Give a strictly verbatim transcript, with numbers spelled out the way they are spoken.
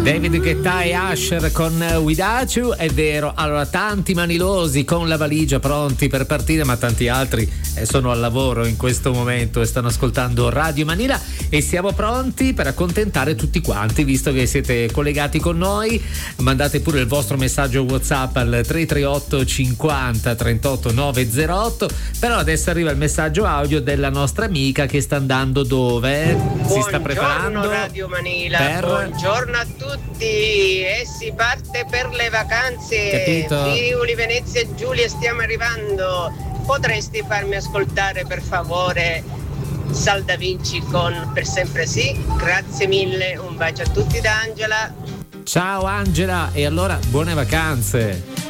David Guetta e Usher con Without You, è vero. Allora, tanti manilosi con la valigia pronti per partire, ma tanti altri eh, sono al lavoro in questo momento e stanno ascoltando Radio Manila, e siamo pronti per accontentare tutti quanti, visto che siete collegati con noi. Mandate pure il vostro messaggio WhatsApp al tre tre otto cinquanta trentotto novecentotto. Però adesso arriva il messaggio audio della nostra amica che sta andando dove? Buongiorno, si sta preparando Radio Manila, per... buongiorno a tutti, e si parte per le vacanze. Capito? Friuli, Venezia e Giulia, stiamo arrivando. Potresti farmi ascoltare per favore Sal Da Vinci con Per sempre sì? Grazie mille, un bacio a tutti da Angela. Ciao Angela, e allora buone vacanze.